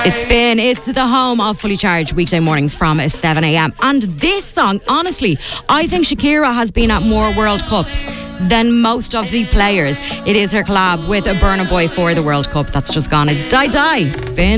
It's the home of Fully Charged weekday mornings from 7 a.m. And this song, honestly, I think Shakira has been at more World Cups than most of the players. It is her collab with Burna Boy for the World Cup that's just gone. It's Die Die. Spin.